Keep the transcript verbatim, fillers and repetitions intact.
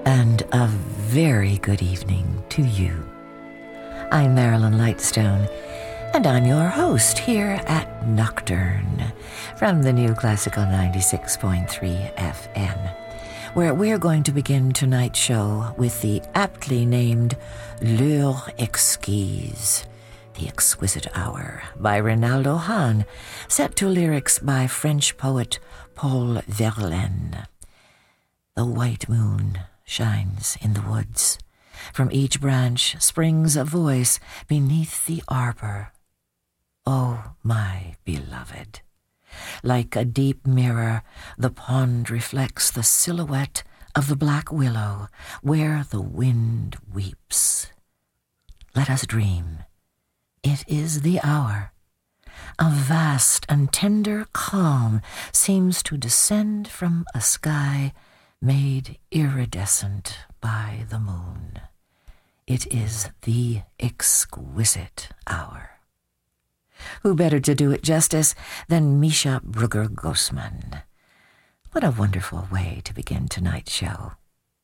and a very good evening to you. I'm Marilyn Lightstone, and I'm your host here at Nocturne from the New Classical ninety-six point three F M, where we're going to begin tonight's show with the aptly named L'heure exquise, the exquisite hour, by Reynaldo Hahn, set to lyrics by French poet Paul Verlaine. The white moon shines in the woods. From each branch springs a voice beneath the arbor. Oh, my beloved. Like a deep mirror, the pond reflects the silhouette of the black willow where the wind weeps. Let us dream. It is the hour. A vast and tender calm seems to descend from a sky made iridescent by the moon. It is the exquisite hour. Who better to do it justice than Misha Brugger-Grossman? What a wonderful way to begin tonight's show.